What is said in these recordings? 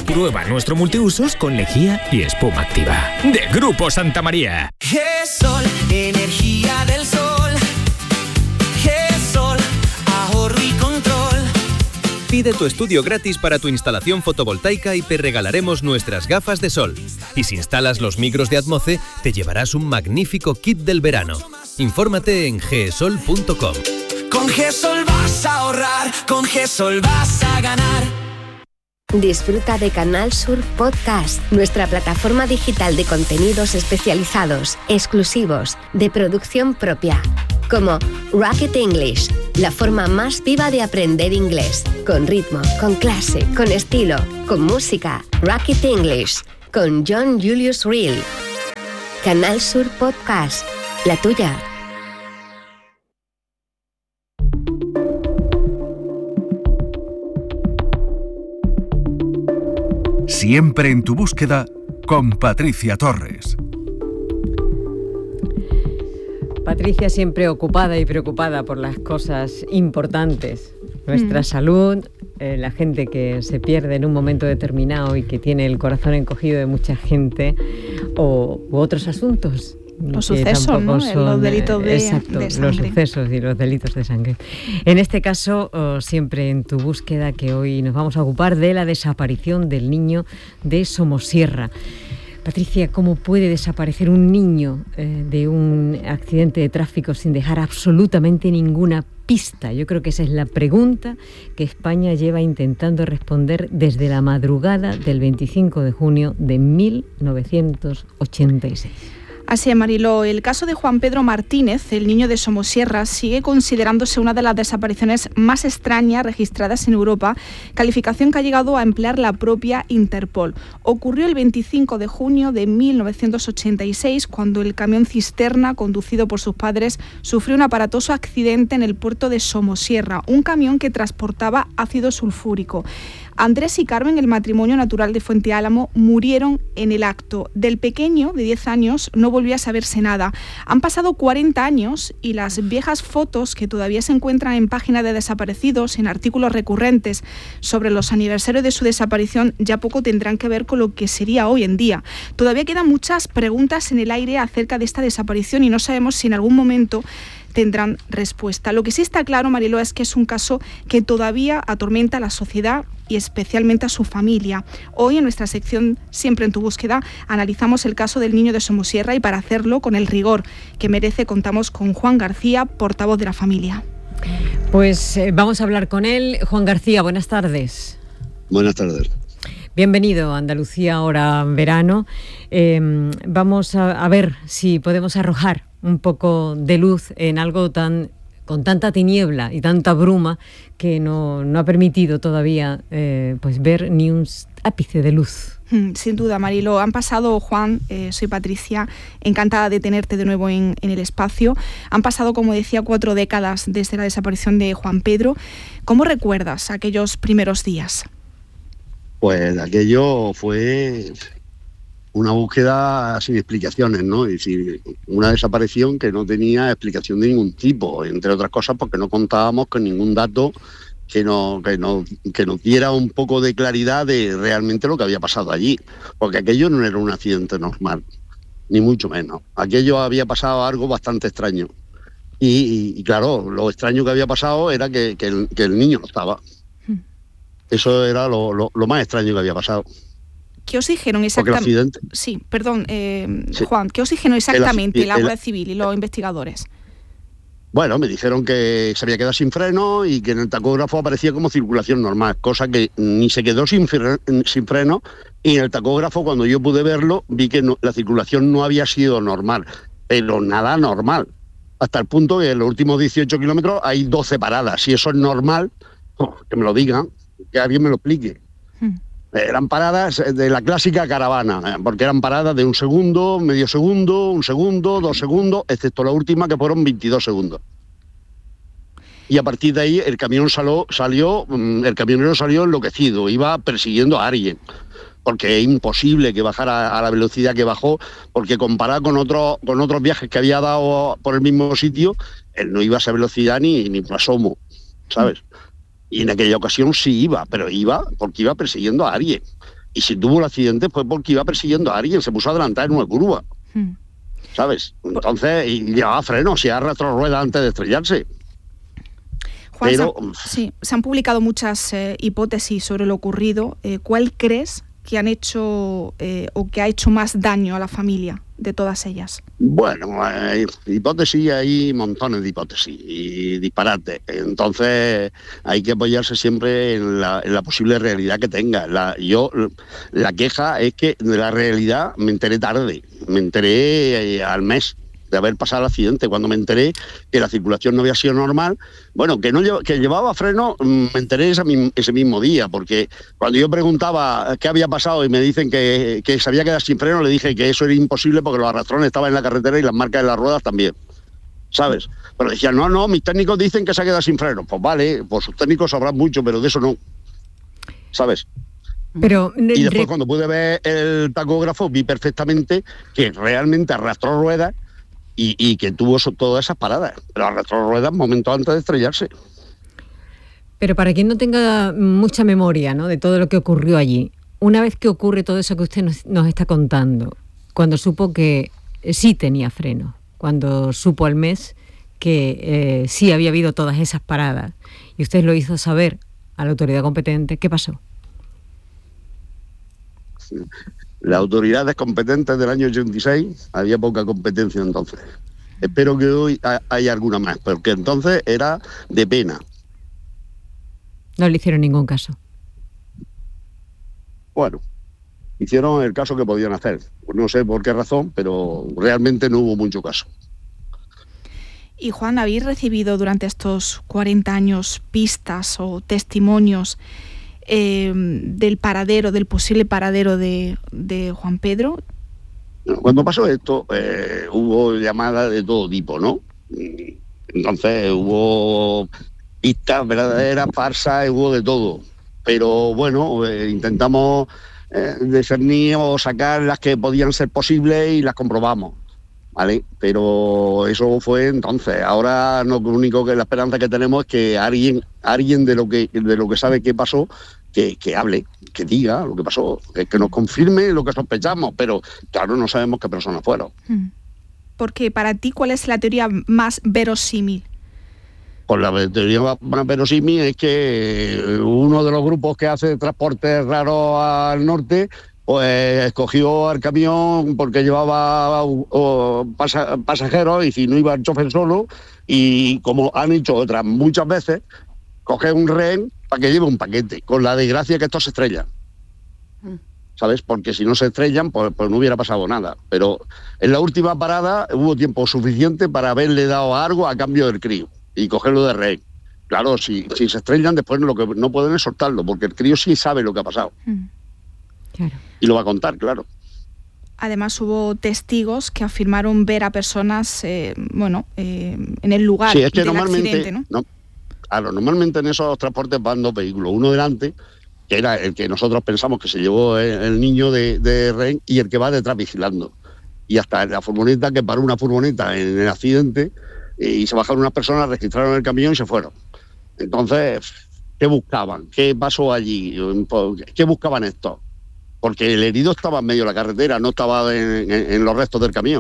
Prueba nuestro multiusos con lejía y espuma activa. De Grupo Santa María. GESOL, energía del sol. GESOL, ahorro y control. Pide tu estudio gratis para tu instalación fotovoltaica y te regalaremos nuestras gafas de sol. Y si instalas los micros de Atmoce, te llevarás un magnífico kit del verano. Infórmate en gesol.com. Con GESOL vas a ahorrar, con GESOL vas a ganar. Disfruta de Canal Sur Podcast, nuestra plataforma digital de contenidos especializados, exclusivos, de producción propia, como Rocket English, la forma más viva de aprender inglés, con ritmo, con clase, con estilo, con música. Rocket English, con John Julius Reel. Canal Sur Podcast, la tuya. Siempre en tu búsqueda con Patricia Torres. Patricia siempre ocupada y preocupada por las cosas importantes. Nuestra salud, la gente que se pierde en un momento determinado y que tiene el corazón encogido de mucha gente, u otros asuntos. Los sucesos, ¿no? Los delitos de sangre. Los sucesos y los delitos de sangre. En este caso, siempre en tu búsqueda, que hoy nos vamos a ocupar de la desaparición del niño de Somosierra. Patricia, ¿cómo puede desaparecer un niño de un accidente de tráfico sin dejar absolutamente ninguna pista? Yo creo que esa es la pregunta que España lleva intentando responder desde la madrugada del 25 de junio de 1986. Así es, Mariló. El caso de Juan Pedro Martínez, el niño de Somosierra, sigue considerándose una de las desapariciones más extrañas registradas en Europa, calificación que ha llegado a emplear la propia Interpol. Ocurrió el 25 de junio de 1986, cuando el camión cisterna, conducido por sus padres, sufrió un aparatoso accidente en el puerto de Somosierra, un camión que transportaba ácido sulfúrico. Andrés y Carmen, el matrimonio natural de Fuente Álamo, murieron en el acto. Del pequeño, de 10 años, no volvió a saberse nada. Han pasado 40 años y las viejas fotos que todavía se encuentran en páginas de desaparecidos, en artículos recurrentes sobre los aniversarios de su desaparición, ya poco tendrán que ver con lo que sería hoy en día. Todavía quedan muchas preguntas en el aire acerca de esta desaparición y no sabemos si en algún momento tendrán respuesta. Lo que sí está claro, Mariló, es que es un caso que todavía atormenta a la sociedad y especialmente a su familia. Hoy en nuestra sección Siempre en tu búsqueda analizamos el caso del niño de Somosierra y para hacerlo con el rigor que merece contamos con Juan García, portavoz de la familia. Pues vamos a hablar con él. Juan García, buenas tardes. Buenas tardes. Bienvenido a Andalucía ahora verano. Vamos a ver si podemos arrojar un poco de luz en algo con tanta tiniebla y tanta bruma que no ha permitido todavía pues ver ni un ápice de luz. Sin duda, Marilo. Han pasado, Juan, soy Patricia, encantada de tenerte de nuevo en el espacio. Han pasado, como decía, 4 décadas desde la desaparición de Juan Pedro. ¿Cómo recuerdas aquellos primeros días? Pues aquello fue una búsqueda sin explicaciones, ¿no? Es decir, una desaparición que no tenía explicación de ningún tipo, entre otras cosas porque no contábamos con ningún dato que nos diera un poco de claridad de realmente lo que había pasado allí, porque aquello no era un accidente normal, ni mucho menos. Aquello había pasado algo bastante extraño. Y claro, lo extraño que había pasado era que el niño no estaba. Eso era lo más extraño que había pasado. ¿Qué os dijeron exactamente? Sí, perdón, sí. Juan, ¿qué os dijeron exactamente la Guardia Civil y los investigadores? Bueno, me dijeron que se había quedado sin freno y que en el tacógrafo aparecía como circulación normal, cosa que ni se quedó sin freno, y en el tacógrafo, cuando yo pude verlo, vi que la circulación no había sido normal, pero nada normal, hasta el punto que en los últimos 18 kilómetros hay 12 paradas. Si eso es normal, que me lo digan, que alguien me lo explique. Eran paradas de la clásica caravana, porque eran paradas de 1 segundo, medio segundo, 1 segundo, 2 segundos, excepto la última que fueron 22 segundos. Y a partir de ahí el camionero salió enloquecido, iba persiguiendo a alguien, porque es imposible que bajara a la velocidad que bajó, porque comparado con otros viajes que había dado por el mismo sitio, él no iba a esa velocidad ni por asomo, ¿sabes? Y en aquella ocasión sí iba, pero iba porque iba persiguiendo a alguien. Y si tuvo el accidente fue porque iba persiguiendo a alguien, se puso a adelantar en una curva. ¿Sabes? Entonces, y llevaba frenos, y arrastró ruedas antes de estrellarse. Juan, Pero, se han publicado muchas hipótesis sobre lo ocurrido. ¿Cuál crees que han hecho o que ha hecho más daño a la familia de todas ellas? Bueno, hipótesis, hay montones de hipótesis y disparates. Entonces hay que apoyarse siempre en la posible realidad que tenga. La queja es que de la realidad me enteré tarde, me enteré al mes de haber pasado el accidente. Cuando me enteré que la circulación no había sido normal, bueno, que llevaba freno, me enteré ese mismo día, porque cuando yo preguntaba qué había pasado y me dicen que se había quedado sin freno, le dije que eso era imposible porque los arrastrones estaban en la carretera y las marcas de las ruedas también, ¿sabes? Pero decían, no, mis técnicos dicen que se ha quedado sin freno. Pues vale, pues sus técnicos sabrán mucho, pero de eso no, ¿sabes? Pero, y después cuando pude ver el tacógrafo vi perfectamente que realmente arrastró ruedas y que tuvo todas esas paradas, pero arrastró ruedas momentos antes de estrellarse. Pero para quien no tenga mucha memoria, ¿no?, de todo lo que ocurrió allí, una vez que ocurre todo eso que usted nos está contando, cuando supo que sí tenía freno, cuando supo al mes que sí había habido todas esas paradas, y usted lo hizo saber a la autoridad competente, ¿qué pasó? Las autoridades competentes del año 86, había poca competencia entonces. Espero que hoy haya alguna más, porque entonces era de pena. No le hicieron ningún caso. Bueno, hicieron el caso que podían hacer. Pues no sé por qué razón, pero realmente no hubo mucho caso. Y Juan, ¿habéis recibido durante estos 40 años pistas o testimonios del posible paradero de Juan Pedro? Cuando pasó esto, hubo llamadas de todo tipo, ¿no? Entonces hubo pistas verdaderas, farsas, hubo de todo. Pero bueno, intentamos discernir o sacar las que podían ser posibles y las comprobamos, ¿vale? Pero eso fue entonces. Ahora lo único que la esperanza que tenemos es que alguien de lo que sabe qué pasó, que hable, que diga lo que pasó, que nos confirme lo que sospechamos, pero claro, no sabemos qué personas fueron. Porque para ti, ¿cuál es la teoría más verosímil? Pues la teoría más verosímil es que uno de los grupos que hace transportes raros al norte, pues escogió al camión porque llevaba pasajeros, y si no iba el chofer solo, y como han hecho otras muchas veces, coge un rehén para que lleve un paquete, con la desgracia que estos se estrellan. ¿Sabes? Porque si no se estrellan, pues no hubiera pasado nada. Pero en la última parada hubo tiempo suficiente para haberle dado algo a cambio del crío y cogerlo de rehén. Claro, si se estrellan, después lo que no pueden es soltarlo, porque el crío sí sabe lo que ha pasado. Claro. Y lo va a contar, claro. Además hubo testigos que afirmaron ver a personas, en el lugar sí, es que del accidente, ¿no? Claro, normalmente en esos transportes van dos vehículos, uno delante, que era el que nosotros pensamos que se llevó el niño de rehén, y el que va detrás vigilando. Y hasta en la furgoneta, que paró una furgoneta en el accidente, y se bajaron unas personas, registraron el camión y se fueron. Entonces, ¿qué buscaban? ¿Qué pasó allí? ¿Qué buscaban estos? Porque el herido estaba en medio de la carretera, no estaba en los restos del camión.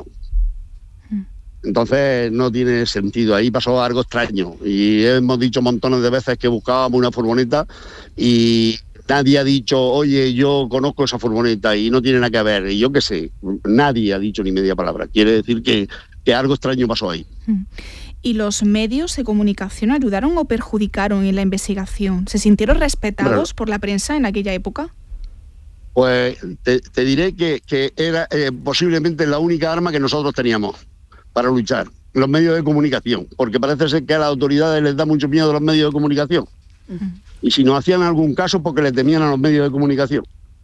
Entonces no tiene sentido, ahí pasó algo extraño, y hemos dicho montones de veces que buscábamos una furgoneta y nadie ha dicho, oye, yo conozco esa furgoneta y no tiene nada que ver, y yo qué sé, nadie ha dicho ni media palabra. Quiere decir que algo extraño pasó ahí. ¿Y los medios de comunicación ayudaron o perjudicaron en la investigación? ¿Se sintieron respetados por la prensa en aquella época? Pues te diré que era posiblemente la única arma que nosotros teníamos para luchar, los medios de comunicación, porque parece ser que a las autoridades les da mucho miedo los medios de comunicación. Y si no hacían algún caso, porque le temían a los medios de comunicación.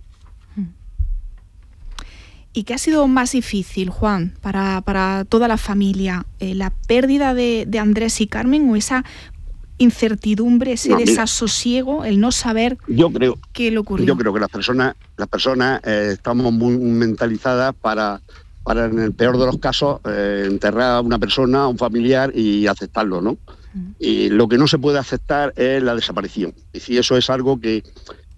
¿Y qué ha sido más difícil, Juan, para toda la familia? ¿La pérdida de Andrés y Carmen, o esa incertidumbre, ese desasosiego, el no saber qué le ocurrió? Yo creo que las personas estamos muy mentalizadas para en el peor de los casos enterrar a una persona, a un familiar, y aceptarlo, ¿no? Y lo que no se puede aceptar es la desaparición. Y si eso es algo que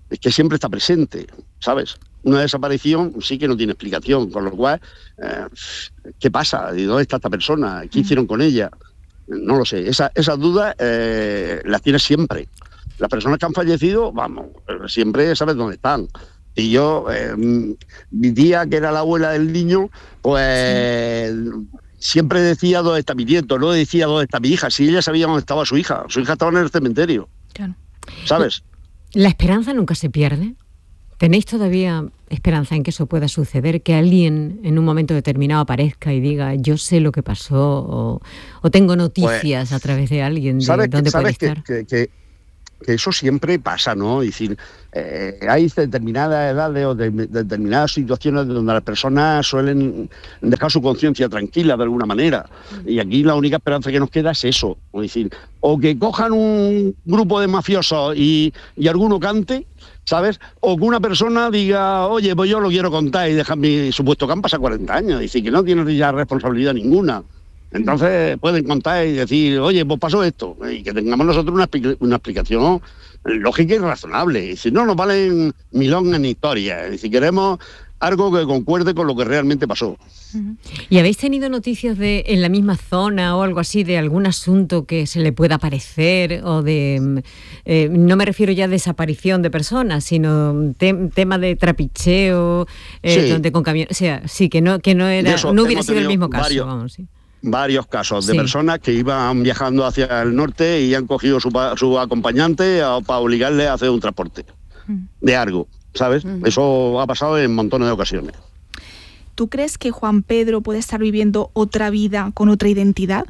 es que siempre está presente, ¿sabes? Una desaparición sí que no tiene explicación, con lo cual, ¿qué pasa? ¿Y dónde está esta persona? ¿Qué hicieron con ella? No lo sé. Esas dudas las tienes siempre. Las personas que han fallecido, vamos, siempre sabes dónde están. Y yo, mi tía, que era la abuela del niño, pues siempre decía dónde está mi nieto, no decía dónde está mi hija. Si ella sabía dónde estaba su hija estaba en el cementerio. Claro. ¿Sabes? ¿La esperanza nunca se pierde? ¿Tenéis todavía esperanza en que eso pueda suceder? Que alguien en un momento determinado aparezca y diga, yo sé lo que pasó, o tengo noticias pues, a través de alguien de dónde puede estar. Que eso siempre pasa, ¿no? Es decir, hay determinadas edades o determinadas situaciones donde las personas suelen dejar su conciencia tranquila de alguna manera. Y aquí la única esperanza que nos queda es eso. Es decir, o que cojan un grupo de mafiosos y alguno cante, ¿sabes? O que una persona diga, oye, pues yo lo quiero contar y dejar mi supuesto que han pasado 40 años. Es decir, que no tienen ya responsabilidad ninguna. Entonces pueden contar y decir, oye, pues pasó esto, y que tengamos nosotros una explicación lógica y razonable. Y si no nos valen milongas ni historias, y si queremos algo que concuerde con lo que realmente pasó. ¿Y habéis tenido noticias de en la misma zona o algo así de algún asunto que se le pueda parecer o de no me refiero ya a desaparición de personas, sino tema de trapicheo donde con camiones, o sea, sí, que no era, no hubiera sido el mismo caso, vamos, sí. Varios casos de personas que iban viajando hacia el norte y han cogido su acompañante para obligarle a hacer un transporte de algo, ¿sabes? Eso ha pasado en montones de ocasiones. ¿Tú crees que Juan Pedro puede estar viviendo otra vida con otra identidad?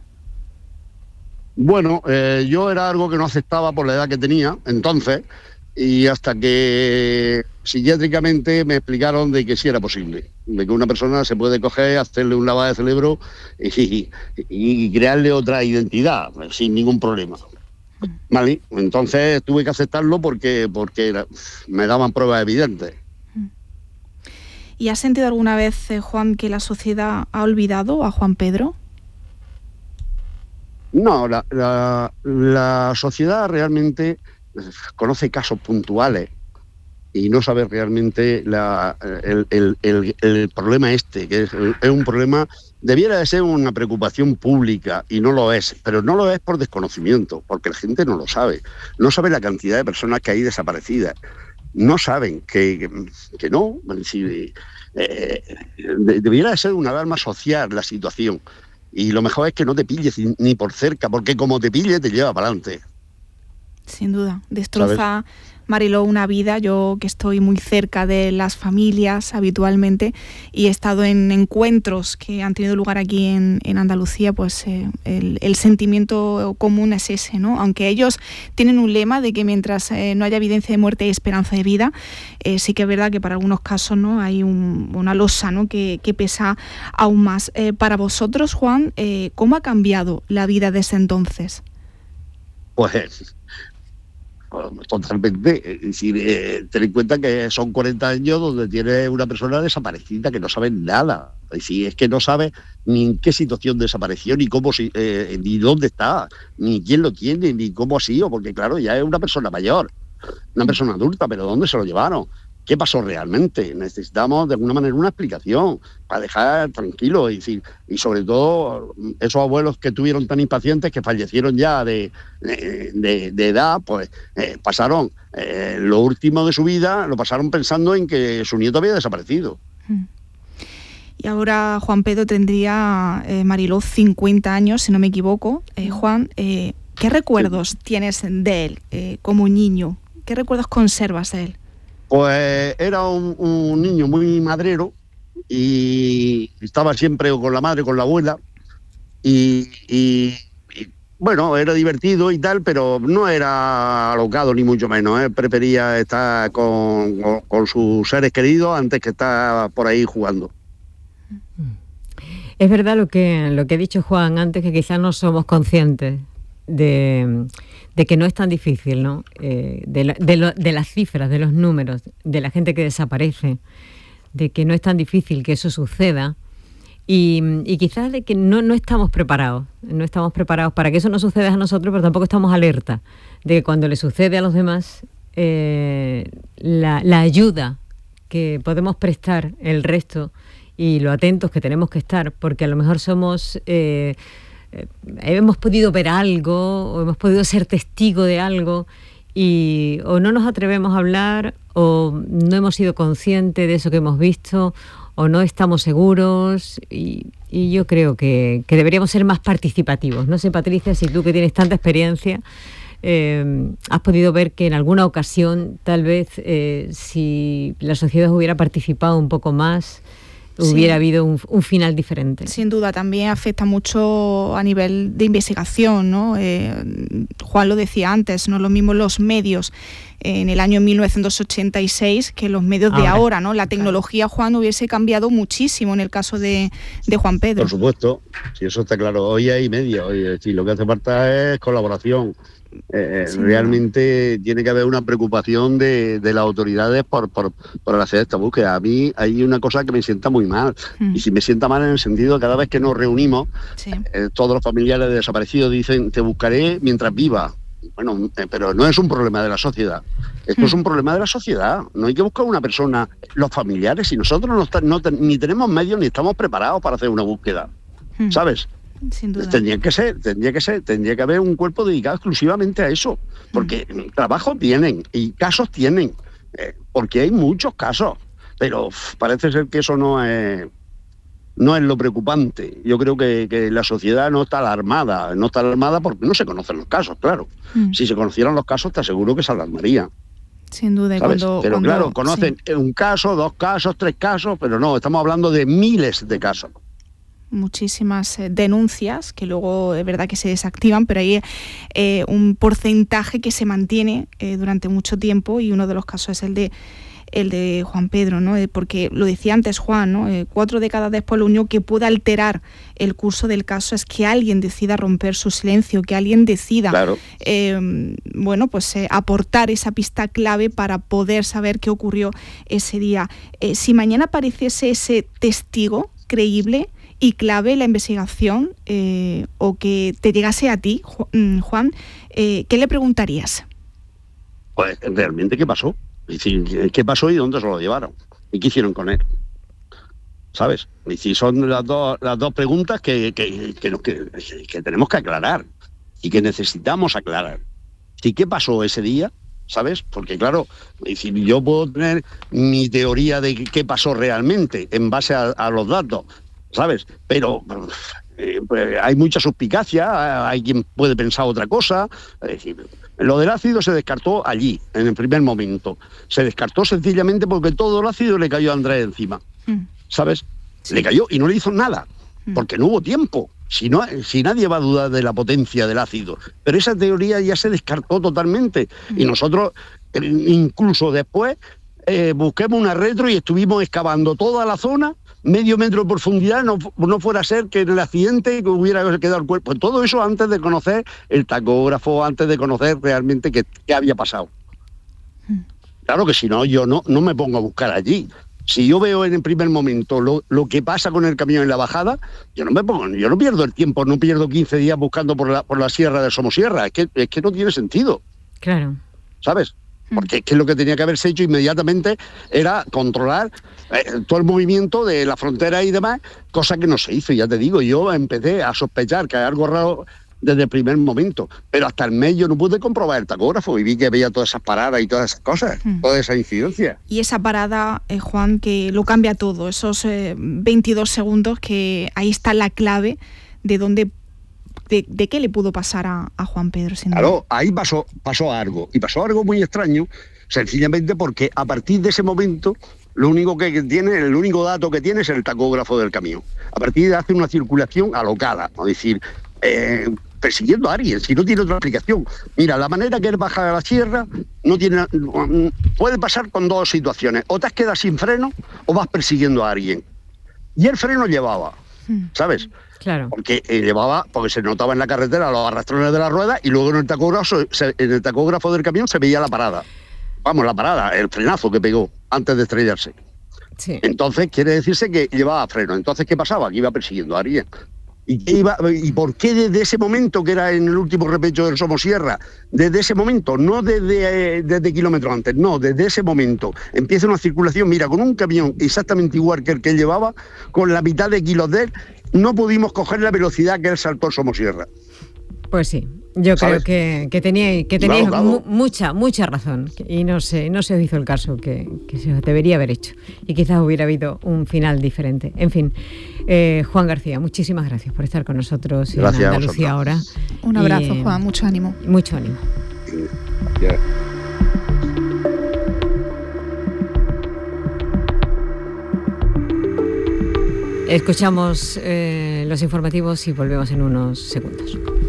Bueno, yo era algo que no aceptaba por la edad que tenía entonces, y hasta que psiquiátricamente me explicaron de que sí era posible, de que una persona se puede coger, hacerle un lavado de cerebro y crearle otra identidad sin ningún problema. ¿Vale? Entonces tuve que aceptarlo porque me daban pruebas evidentes. ¿Y has sentido alguna vez, Juan, que la sociedad ha olvidado a Juan Pedro? No, la sociedad realmente conoce casos puntuales y no sabe realmente el problema que es un problema, debiera de ser una preocupación pública y no lo es, pero no lo es por desconocimiento, porque la gente no lo sabe, no sabe la cantidad de personas que hay desaparecidas, no saben que no, es decir, debiera de ser una alarma social la situación, y lo mejor es que no te pilles ni por cerca, porque como te pille te lleva para adelante. Sin duda, destroza, Mariló, una vida. Yo que estoy muy cerca de las familias habitualmente y he estado en encuentros que han tenido lugar aquí en Andalucía, pues el sentimiento común es ese, ¿no? Aunque ellos tienen un lema de que mientras no haya evidencia de muerte hay esperanza de vida, sí que es verdad que para algunos casos, ¿no?, hay una losa, ¿no?, que pesa aún más. Para vosotros, Juan, ¿cómo ha cambiado la vida desde entonces? Pues totalmente, es decir, ten en cuenta que son 40 años donde tiene una persona desaparecida que no sabe nada, es decir, es que no sabe ni en qué situación desapareció, ni cómo, ni dónde está, ni quién lo tiene, ni cómo ha sido, porque claro, ya es una persona mayor, una persona adulta, pero ¿dónde se lo llevaron? ¿Qué pasó realmente? Necesitamos de alguna manera una explicación para dejar tranquilo, es decir, y sobre todo esos abuelos que tuvieron tan impacientes que fallecieron ya de edad, pues pasaron lo último de su vida, lo pasaron pensando en que su nieto había desaparecido. Y ahora Juan Pedro tendría, Mariló, 50 años, si no me equivoco. Juan, ¿qué recuerdos tienes de él como niño? ¿Qué recuerdos conservas de él? Pues era un niño muy madrero y estaba siempre con la madre, con la abuela y bueno, era divertido y tal, pero no era alocado ni mucho menos, prefería estar con sus seres queridos antes que estar por ahí jugando. Es verdad lo que ha dicho Juan antes, que quizás no somos conscientes de que no es tan difícil, ¿no? De las cifras, de los números, de la gente que desaparece, de que no es tan difícil que eso suceda y quizás de que no estamos preparados para que eso no suceda a nosotros, pero tampoco estamos alerta de que cuando le sucede a los demás la ayuda que podemos prestar el resto y lo atentos que tenemos que estar, porque a lo mejor hemos podido ver algo o hemos podido ser testigo de algo y o no nos atrevemos a hablar o no hemos sido conscientes de eso que hemos visto o no estamos seguros y yo creo que deberíamos ser más participativos. No sé, Patricia, si tú que tienes tanta experiencia has podido ver que en alguna ocasión tal vez si la sociedad hubiera participado un poco más hubiera habido un final diferente. Sin duda, también afecta mucho a nivel de investigación, ¿no? Juan lo decía antes, no es lo mismo los medios en el año 1986 que los medios de ahora, ¿no? La tecnología, Juan, hubiese cambiado muchísimo en el caso de Juan Pedro. Por supuesto, sí, eso está claro. Hoy hay medios, sí, lo que hace falta es colaboración. Realmente tiene que haber una preocupación de las autoridades por hacer esta búsqueda. A mí hay una cosa que me sienta muy mal, y si me sienta mal en el sentido de cada vez que nos reunimos, todos los familiares de desaparecidos dicen: te buscaré mientras viva. Bueno, pero no es un problema de la sociedad, esto es un problema de la sociedad. No hay que buscar una persona, los familiares, si nosotros ni tenemos medios ni estamos preparados para hacer una búsqueda, ¿sabes? Sin duda. Tendría que haber un cuerpo dedicado exclusivamente a eso, porque trabajo tienen y casos tienen, porque hay muchos casos, pero parece ser que eso no es lo preocupante. Yo creo que la sociedad no está alarmada porque no se conocen los casos, claro. Si se conocieran los casos, te aseguro que se alarmaría. Sin duda. Claro, conocen un caso, 2 casos, 3 casos, pero no, estamos hablando de miles de casos. Muchísimas denuncias que luego es verdad que se desactivan, pero hay un porcentaje que se mantiene durante mucho tiempo, y uno de los casos es el de Juan Pedro, ¿no? Porque lo decía antes Juan, ¿no? 4 décadas después, lo único que puede alterar el curso del caso es que alguien decida romper su silencio, que alguien decida aportar esa pista clave para poder saber qué ocurrió ese día. Si mañana apareciese ese testigo creíble y clave en la investigación, o que te llegase a ti, Juan, ¿qué le preguntarías? Pues realmente qué pasó. Es decir, ¿qué pasó y dónde se lo llevaron? ¿Y qué hicieron con él? ¿Sabes? Es decir, son las dos preguntas que tenemos que aclarar y que necesitamos aclarar. ¿Y qué pasó ese día? ¿Sabes? Porque claro, es decir, yo puedo tener mi teoría de qué pasó realmente en base a los datos, ¿sabes? Pero hay mucha suspicacia, hay quien puede pensar otra cosa. Es decir, lo del ácido se descartó allí, en el primer momento. Se descartó sencillamente porque todo el ácido le cayó a Andrés encima, ¿sabes? Sí. Le cayó y no le hizo nada, porque no hubo tiempo. Si nadie va a dudar de la potencia del ácido. Pero esa teoría ya se descartó totalmente. Y nosotros, incluso después, busquemos una retro y estuvimos excavando toda la zona, medio metro de profundidad, no fuera a ser que en el accidente hubiera quedado el cuerpo. Todo eso antes de conocer el tacógrafo, antes de conocer realmente qué había pasado. Claro que si no, yo no me pongo a buscar allí. Si yo veo en el primer momento lo que pasa con el camión en la bajada, yo no pierdo el tiempo, no pierdo 15 días buscando por la sierra de Somosierra. Es que no tiene sentido. Claro. ¿Sabes? Porque es que lo que tenía que haberse hecho inmediatamente era controlar todo el movimiento de la frontera y demás, cosa que no se hizo. Ya te digo, yo empecé a sospechar que hay algo raro desde el primer momento, pero hasta el mes yo no pude comprobar el tacógrafo y vi que veía todas esas paradas y todas esas cosas, toda esa incidencia. Y esa parada, Juan, que lo cambia todo, esos 22 segundos, que ahí está la clave de qué le pudo pasar a Juan Pedro. Claro, ahí pasó algo, y pasó algo muy extraño, sencillamente porque a partir de ese momento el único dato que tiene es el tacógrafo del camión. A partir de hace una circulación alocada, es decir, persiguiendo a alguien, si no tiene otra explicación. Mira, la manera que él baja a la sierra puede pasar con 2 situaciones: o te has quedado sin freno o vas persiguiendo a alguien. Y el freno llevaba, ¿sabes? Claro. Porque se notaba en la carretera los arrastrones de la rueda, y luego en el tacógrafo del camión se veía la parada. Vamos, la parada, el frenazo que pegó antes de estrellarse. Sí. Entonces quiere decirse que llevaba freno. Entonces, ¿qué pasaba? Que iba persiguiendo a alguien. ¿Y por qué desde ese momento, que era en el último repecho del Somosierra, desde ese momento, no desde kilómetros antes, no, desde ese momento, empieza una circulación, mira, con un camión exactamente igual que el que él llevaba, con la mitad de kilos de él, no pudimos coger la velocidad que él saltó el Somosierra. Pues sí, yo ¿sabes? creo que teníais Claro. mucha razón y no se os hizo el caso que se os debería haber hecho y quizás hubiera habido un final diferente. En fin, Juan García, muchísimas gracias por estar con nosotros en Andalucía ahora. Un abrazo, Juan, mucho ánimo. Mucho ánimo. Yeah. Escuchamos los informativos y volvemos en unos segundos.